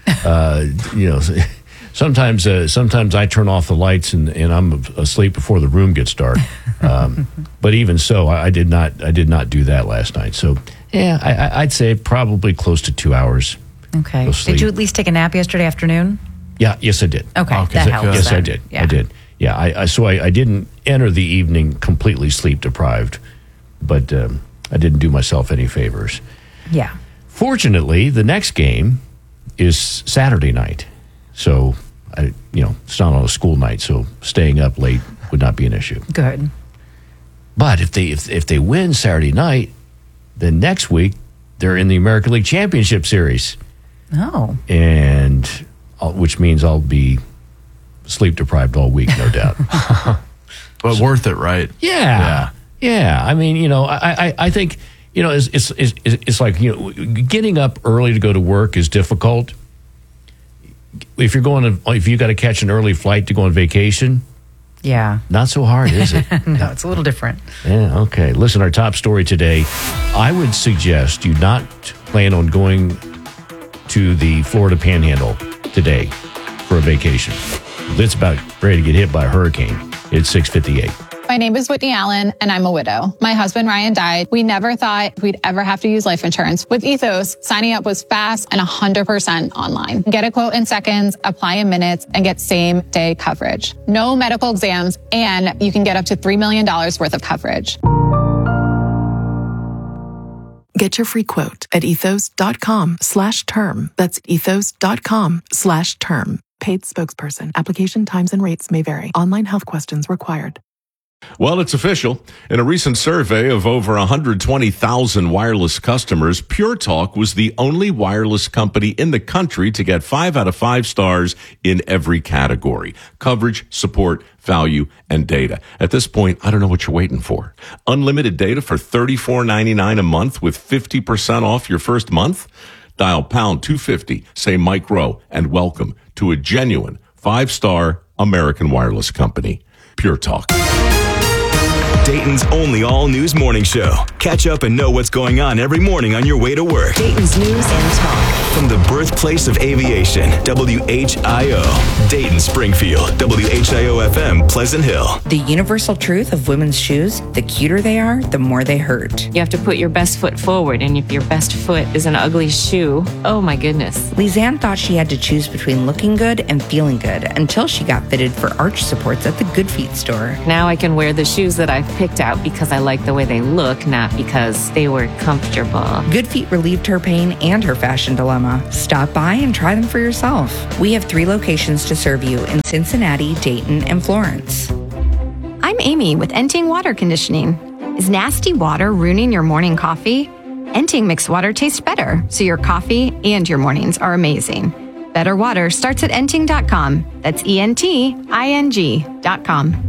Sometimes I turn off the lights and I'm asleep before the room gets dark. But even so, I did not do that last night. So yeah, I'd say probably close to 2 hours. Okay. Did you at least take a nap yesterday afternoon? Yeah. Yes, I did. Okay, that helps. Yes, then. I did. Yeah. I did. Yeah. I didn't enter the evening completely sleep deprived, but I didn't do myself any favors. Yeah. Fortunately, the next game is Saturday night. So, it's not on a school night, so staying up late would not be an issue. Good. But if they win Saturday night, then next week they're in the American League Championship Series. Oh. And which means I'll be sleep deprived all week, no doubt. But worth it, right? Yeah. I mean, I think, it's like, getting up early to go to work is difficult. If you got to catch an early flight to go on vacation, yeah, not so hard, is it? No, it's a little different. Yeah, okay. Listen, our top story today, I would suggest you not plan on going to the Florida Panhandle today for a vacation. It's about ready to get hit by a hurricane. It's 6:58. My name is Whitney Allen, and I'm a widow. My husband, Ryan, died. We never thought we'd ever have to use life insurance. With Ethos, signing up was fast and 100% online. Get a quote in seconds, apply in minutes, and get same-day coverage. No medical exams, and you can get up to $3 million worth of coverage. Get your free quote at ethos.com/term. That's ethos.com/term. Paid spokesperson. Application times and rates may vary. Online health questions required. Well, it's official. In a recent survey of over 120,000 wireless customers, Pure Talk was the only wireless company in the country to get 5 out of 5 stars in every category: coverage, support, value, and data. At this point, I don't know what you're waiting for. Unlimited data for $34.99 a month with 50% off your first month? Dial pound 250, say Mike Rowe, and welcome to a genuine 5-star American wireless company. Pure Talk. Dayton's only all-news morning show. Catch up and know what's going on every morning on your way to work. Dayton's News and Talk. From the birthplace of aviation, WHIO, Dayton, Springfield, WHIO-FM, Pleasant Hill. The universal truth of women's shoes, the cuter they are, the more they hurt. You have to put your best foot forward, and if your best foot is an ugly shoe, oh my goodness. Lizanne thought she had to choose between looking good and feeling good until she got fitted for arch supports at the Good Feet store. Now I can wear the shoes that I've picked out because I like the way they look, not because they were comfortable. Good Feet relieved her pain and her fashion dilemma. Stop by and try them for yourself. We have 3 locations to serve you in Cincinnati, Dayton, and Florence. I'm Amy with Enting Water Conditioning. Is nasty water ruining your morning coffee? Enting makes water taste better, so your coffee and your mornings are amazing. Better water starts at enting.com. That's ENTING.com.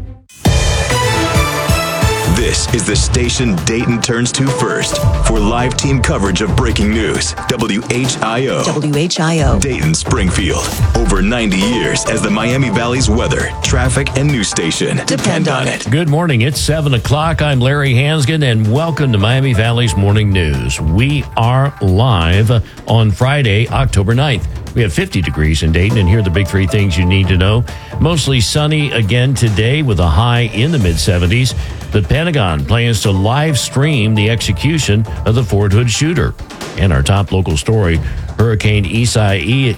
This is the station Dayton turns to first for live team coverage of breaking news. WHIO. WHIO. Dayton, Springfield. Over 90 years as the Miami Valley's weather, traffic, and news station. Depend on it. Good morning. It's 7 o'clock. I'm Larry Hansgen, and welcome to Miami Valley's Morning News. We are live on Friday, October 9th. We have 50 degrees in Dayton, and here are the big 3 things you need to know. Mostly sunny again today with a high in the mid-70s. The Pentagon plans to live stream the execution of the Fort Hood shooter. And our top local story, Hurricane Isaias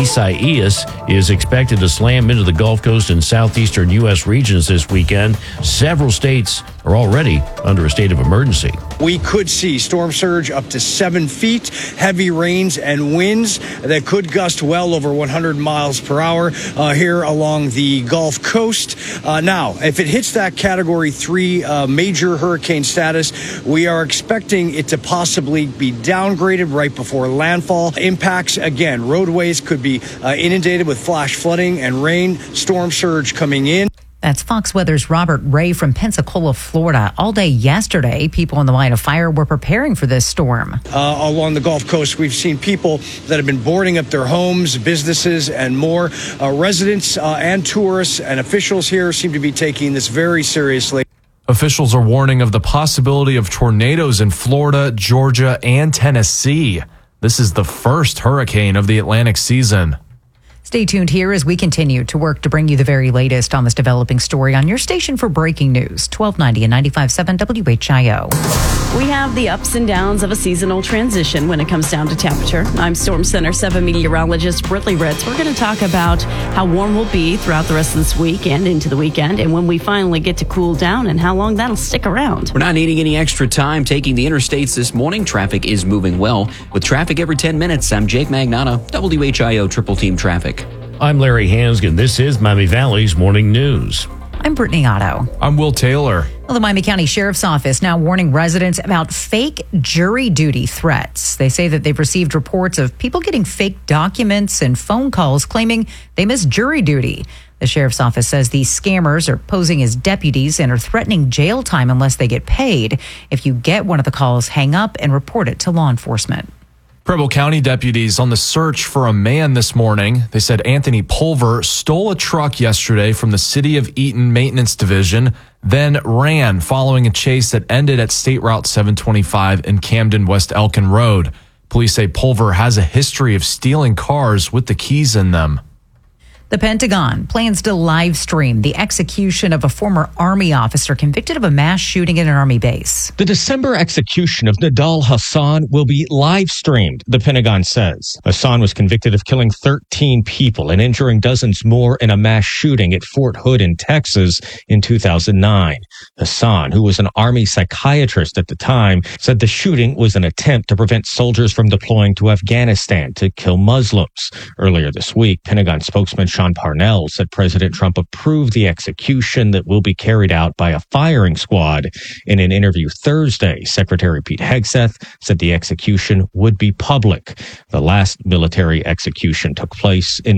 is expected to slam into the Gulf Coast and southeastern U.S. regions this weekend. Several states are already under a state of emergency. We could see storm surge up to 7 feet, heavy rains and winds that could gust well over 100 miles per hour here along the Gulf Coast. Now, if it hits that Category 3 major hurricane status, we are expecting it to possibly be downgraded right before landfall. Impacts, again, roadways could be inundated with flash flooding and rain, storm surge coming in. That's Fox Weather's Robert Ray from Pensacola, Florida. All day yesterday, people in the line of fire were preparing for this storm. Along the Gulf Coast, we've seen people that have been boarding up their homes, businesses, and more. Residents and tourists and officials here seem to be taking this very seriously. Officials are warning of the possibility of tornadoes in Florida, Georgia, and Tennessee. This is the first hurricane of the Atlantic season. Stay tuned here as we continue to work to bring you the very latest on this developing story on your station for breaking news, 1290 and 95.7 WHIO. We have the ups and downs of a seasonal transition when it comes down to temperature. I'm Storm Center 7 meteorologist Britley Ritz. We're going to talk about how warm we'll be throughout the rest of this week and into the weekend, and when we finally get to cool down and how long that'll stick around. We're not needing any extra time taking the interstates this morning. Traffic is moving well. With traffic every 10 minutes, I'm Jake Magnata, WHIO Triple Team Traffic. I'm Larry Hansgen. This is Miami Valley's Morning News. I'm Brittany Otto. I'm Will Taylor. Well, the Miami County Sheriff's Office now warning residents about fake jury duty threats. They say that they've received reports of people getting fake documents and phone calls claiming they missed jury duty. The Sheriff's Office says these scammers are posing as deputies and are threatening jail time unless they get paid. If you get one of the calls, hang up and report it to law enforcement. Preble County deputies on the search for a man this morning. They said Anthony Pulver stole a truck yesterday from the City of Eaton Maintenance Division, then ran following a chase that ended at State Route 725 in Camden, West Elkin Road. Police say Pulver has a history of stealing cars with the keys in them. The Pentagon plans to live stream the execution of a former Army officer convicted of a mass shooting at an Army base. The December execution of Nidal Hasan will be live streamed, the Pentagon says. Hasan was convicted of killing 13 people and injuring dozens more in a mass shooting at Fort Hood in Texas in 2009. Hasan, who was an Army psychiatrist at the time, said the shooting was an attempt to prevent soldiers from deploying to Afghanistan to kill Muslims. Earlier this week, Pentagon spokesman Sean Parnell said President Trump approved the execution that will be carried out by a firing squad. In an interview Thursday, Secretary Pete Hegseth said the execution would be public. The last military execution took place in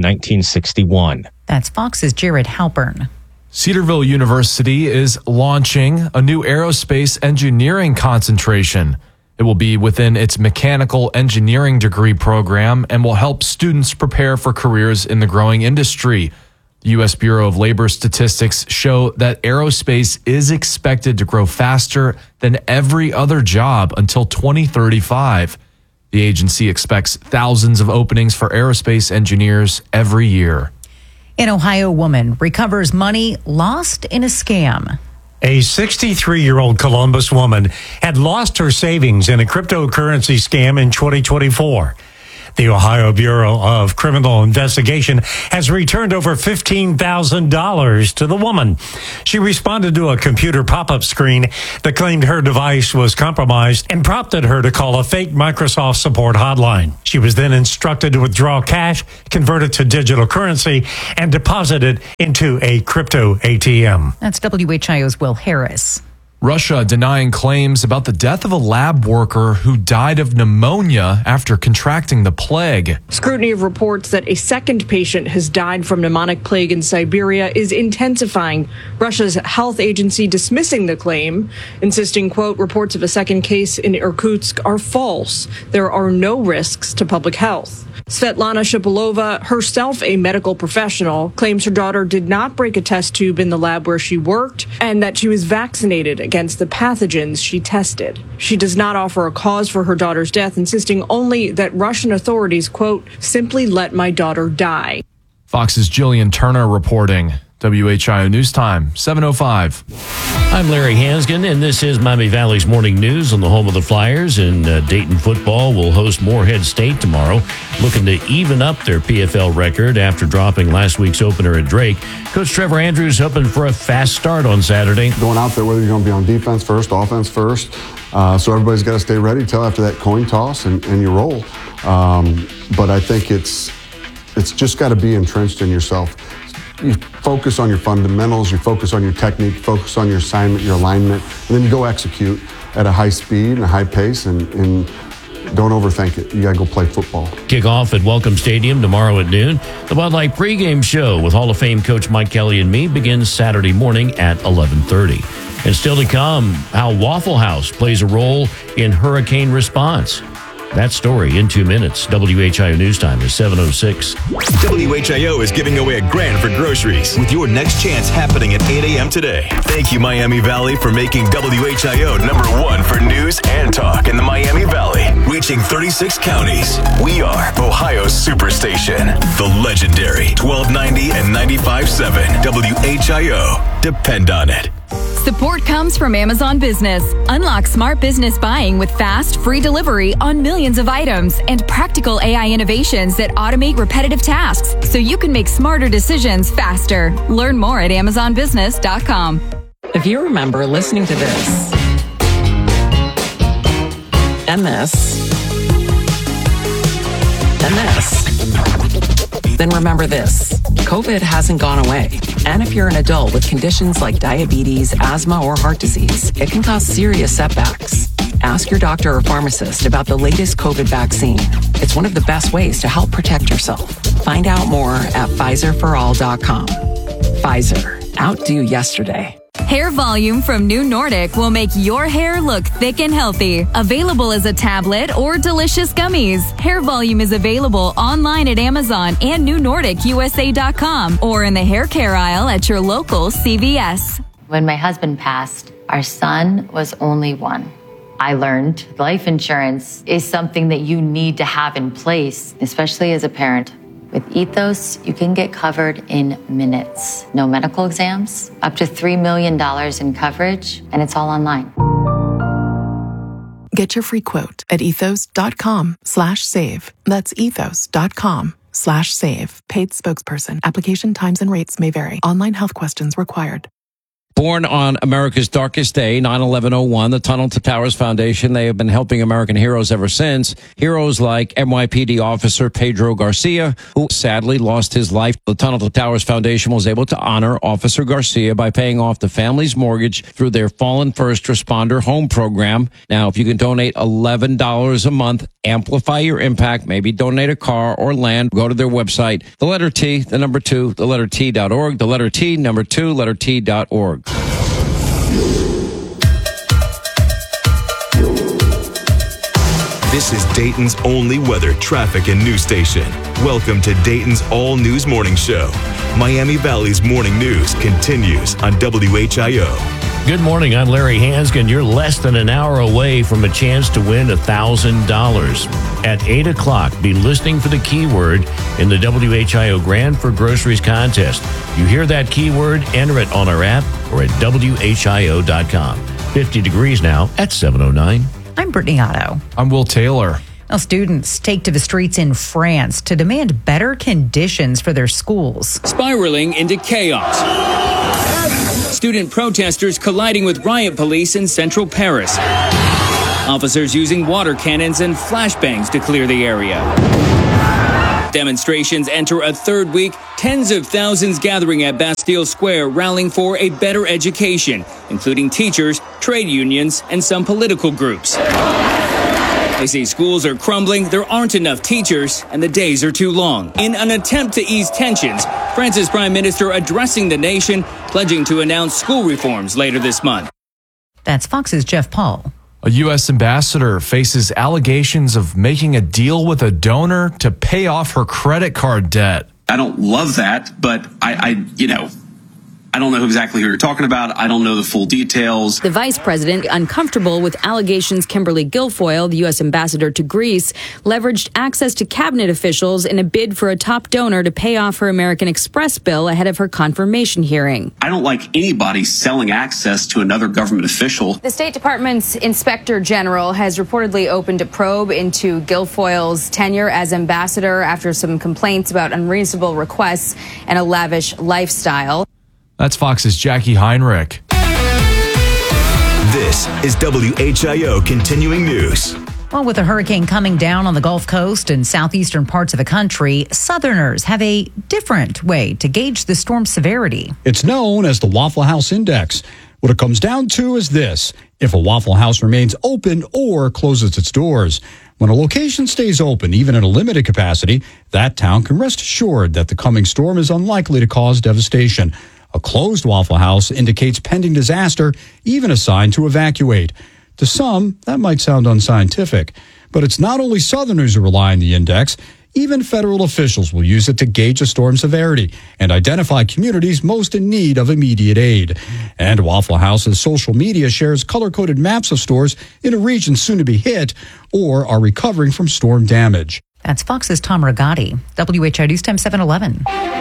1961. That's Fox's Jared Halpern. Cedarville University is launching a new aerospace engineering concentration. It will be within its mechanical engineering degree program and will help students prepare for careers in the growing industry. The U.S. Bureau of Labor Statistics show that aerospace is expected to grow faster than every other job until 2035. The agency expects thousands of openings for aerospace engineers every year. An Ohio woman recovers money lost in a scam. A 63-year-old Columbus woman had lost her savings in a cryptocurrency scam in 2024. The Ohio Bureau of Criminal Investigation has returned over $15,000 to the woman. She responded to a computer pop-up screen that claimed her device was compromised and prompted her to call a fake Microsoft support hotline. She was then instructed to withdraw cash, convert it to digital currency, and deposit it into a crypto ATM. That's WHIO's Will Harris. Russia denying claims about the death of a lab worker who died of pneumonia after contracting the plague. Scrutiny of reports that a second patient has died from pneumonic plague in Siberia is intensifying. Russia's health agency dismissing the claim, insisting, quote, reports of a second case in Irkutsk are false. There are no risks to public health. Svetlana Shipilova, herself a medical professional, claims her daughter did not break a test tube in the lab where she worked and that she was vaccinated against the pathogens she tested. She does not offer a cause for her daughter's death, insisting only that Russian authorities, quote, simply let my daughter die. Fox's Jillian Turner reporting. WHIO News Time, 7:05. I'm Larry Hansgen, and this is Miami Valley's Morning News on the home of the Flyers. And Dayton football will host Morehead State tomorrow, looking to even up their PFL record after dropping last week's opener at Drake. Coach Trevor Andrews hoping for a fast start on Saturday. Going out there, whether you're going to be on defense first, offense first, so everybody's got to stay ready till after that coin toss and you roll. But I think it's just got to be entrenched in yourself. You focus on your fundamentals, you focus on your technique, focus on your assignment, your alignment, and then you go execute at a high speed and a high pace and don't overthink it. You got to go play football. Kickoff at Welcome Stadium tomorrow at noon. The Bud Light pregame show with Hall of Fame coach Mike Kelly and me begins Saturday morning at 11:30. And still to come, how Waffle House plays a role in hurricane response. That story in 2 minutes. WHIO News Time is 7:06. WHIO is giving away $1,000 for groceries with your next chance happening at 8 a.m. today. Thank you, Miami Valley, for making WHIO #1 for news and talk in the Miami Valley. Reaching 36 counties. We are Ohio's Superstation. The legendary 1290 and 95.7 WHIO. Depend on it. Support comes from Amazon Business. Unlock smart business buying with fast, free delivery on millions of items and practical AI innovations that automate repetitive tasks so you can make smarter decisions faster. Learn more at AmazonBusiness.com. If you remember listening to this and this and this, then remember this. COVID hasn't gone away. And if you're an adult with conditions like diabetes, asthma, or heart disease, it can cause serious setbacks. Ask your doctor or pharmacist about the latest COVID vaccine. It's one of the best ways to help protect yourself. Find out more at PfizerForAll.com. Pfizer. Outdo yesterday. Hair Volume from New Nordic will make your hair look thick and healthy. Available as a tablet or delicious gummies. Hair Volume is available online at Amazon and NewNordicUSA.com or in the hair care aisle at your local CVS. When my husband passed, our son was only one. I learned life insurance is something that you need to have in place, especially as a parent. With Ethos, you can get covered in minutes. No medical exams, up to $3 million in coverage, and it's all online. Get your free quote at ethos.com/save. That's ethos.com/save. Paid spokesperson. Application times and rates may vary. Online health questions required. Born on America's darkest day, 9/11/01, the Tunnel to Towers Foundation, they have been helping American heroes ever since. Heroes like NYPD officer Pedro Garcia, who sadly lost his life. The Tunnel to Towers Foundation was able to honor Officer Garcia by paying off the family's mortgage through their Fallen First Responder Home Program. Now, if you can donate $11 a month, amplify your impact, maybe donate a car or land, go to their website, the letter T, the number 2, the letter T.org, the letter T, number 2, letter T.org. This is Dayton's only weather, traffic, and news station. Welcome to Dayton's all-news morning show. Miami Valley's morning news continues on WHIO. Good morning. I'm Larry Hansgen. You're less than an hour away from a chance to win $1,000. At 8 o'clock, be listening for the keyword in the WHIO Grand for Groceries contest. You hear that keyword, enter it on our app or at WHIO.com. 50 degrees now at 7:09. I'm Brittany Otto. I'm Will Taylor. Now, students take to the streets in France to demand better conditions for their schools. Spiraling into chaos. Student protesters colliding with riot police in central Paris. Officers using water cannons and flashbangs to clear the area. Demonstrations enter a third week, tens of thousands gathering at Bastille Square rallying for a better education, including teachers, trade unions, and some political groups. They say schools are crumbling, there aren't enough teachers, and the days are too long. In an attempt to ease tensions, France's prime minister addressing the nation, pledging to announce school reforms later this month. That's Fox's Jeff Paul. A U.S. ambassador faces allegations of making a deal with a donor to pay off her credit card debt. I don't love that, but I don't know exactly who you're talking about. I don't know the full details. The vice president, uncomfortable with allegations Kimberly Guilfoyle, the U.S. ambassador to Greece, leveraged access to cabinet officials in a bid for a top donor to pay off her American Express bill ahead of her confirmation hearing. I don't like anybody selling access to another government official. The State Department's inspector general has reportedly opened a probe into Guilfoyle's tenure as ambassador after some complaints about unreasonable requests and a lavish lifestyle. That's Fox's Jackie Heinrich. This is WHIO Continuing News. Well, with a hurricane coming down on the Gulf Coast and southeastern parts of the country, Southerners have a different way to gauge the storm's severity. It's known as the Waffle House Index. What it comes down to is this: if a Waffle House remains open or closes its doors. When a location stays open, even in a limited capacity, that town can rest assured that the coming storm is unlikely to cause devastation. A closed Waffle House indicates pending disaster, even a sign to evacuate. To some, that might sound unscientific, but it's not only Southerners who rely on the index. Even federal officials will use it to gauge a storm severity and identify communities most in need of immediate aid. And Waffle House's social media shares color-coded maps of stores in a region soon to be hit or are recovering from storm damage. That's Fox's Tom Rigotti. WHIO News Time 7:11.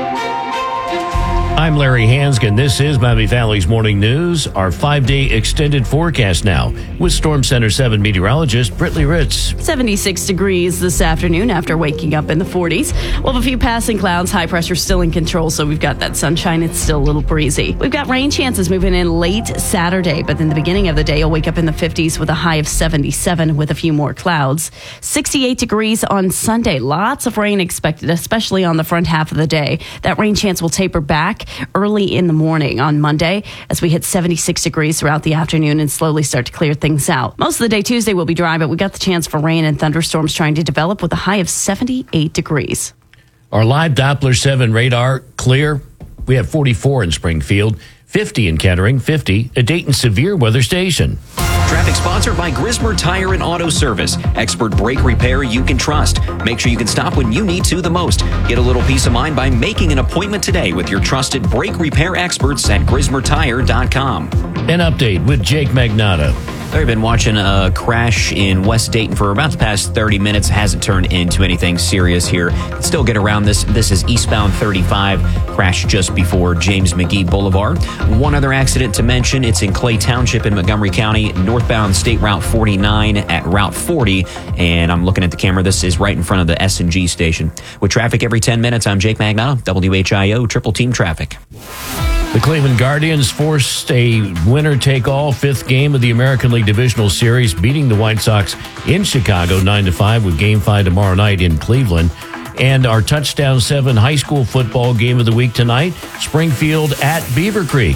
I'm Larry Hansgen. This is Miami Valley's Morning News. Our 5-day extended forecast now with Storm Center 7 meteorologist Brittany Ritz. 76 degrees this afternoon after waking up in the 40s. We'll have a few passing clouds. High pressure still in control, so we've got that sunshine. It's still a little breezy. We've got rain chances moving in late Saturday, but in the beginning of the day, you'll wake up in the 50s with a high of 77 with a few more clouds. 68 degrees on Sunday. Lots of rain expected, especially on the front half of the day. That rain chance will taper back early in the morning on Monday as we hit 76 degrees throughout the afternoon and slowly start to clear things out. Most of the day Tuesday will be dry, but we got the chance for rain and thunderstorms trying to develop with a high of 78 degrees. Our live Doppler 7 radar clear. We have 44 in Springfield, 50 in Kettering, 50 at Dayton Severe Weather Station. Traffic sponsored by Grismer Tire and Auto Service. Expert brake repair you can trust. Make sure you can stop when you need to the most. Get a little peace of mind by making an appointment today with your trusted brake repair experts at GrismerTire.com. An update with Jake Magnotta. I've been watching a crash in West Dayton for about the past 30 minutes. It hasn't turned into anything serious here. Can still get around this. This is eastbound 35. Crash just before James McGee Boulevard. One other accident to mention. It's in Clay Township in Montgomery County. Northbound State Route 49 at Route 40. And I'm looking at the camera. This is right in front of the S&G station. With traffic every 10 minutes, I'm Jake Magnotta, WHIO Triple Team Traffic. The Cleveland Guardians forced a winner-take-all fifth game of the American League Divisional Series, beating the White Sox in Chicago 9-5 with Game 5 tomorrow night in Cleveland. And our Touchdown 7 high school football game of the week tonight, Springfield at Beaver Creek.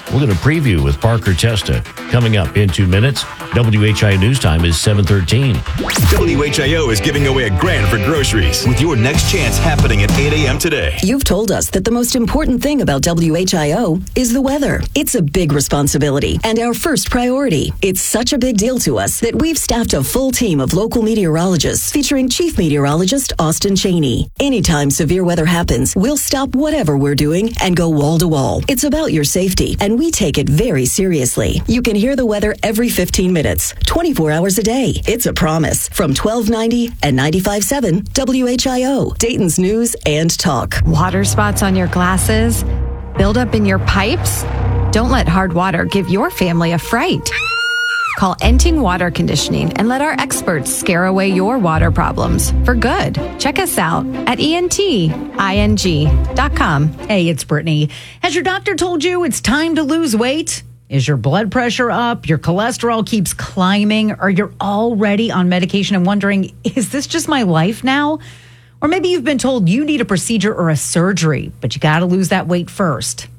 We're going to preview with Parker Testa coming up in 2 minutes. WHIO News Time is 7:13. WHIO is giving away $1,000 for groceries with your next chance happening at 8 a.m. today. You've told us that the most important thing about WHIO is the weather. It's a big responsibility and our first priority. It's such a big deal to us that we've staffed a full team of local meteorologists featuring Chief Meteorologist Austin Cheney. Anytime severe weather happens, we'll stop whatever we're doing and go wall to wall. It's about your safety, and we take it very seriously. You can hear the weather every 15 minutes, 24 hours a day. It's a promise from 1290 and 95.7 WHIO, Dayton's News and Talk. Water spots on your glasses? Buildup in your pipes? Don't let hard water give your family a fright. Call Enting Water Conditioning and let our experts scare away your water problems for good. Check us out at enting.com. Hey, it's Brittany. Has your doctor told you it's time to lose weight? Is your blood pressure up? Your cholesterol keeps climbing? Or you're already on medication and wondering, is this just my life now? Or maybe you've been told you need a procedure or a surgery, but you got to lose that weight first.